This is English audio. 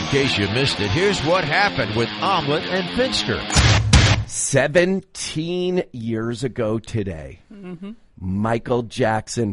case you missed it, here's what happened with Omelet and Finster. 17 years ago today, Michael Jackson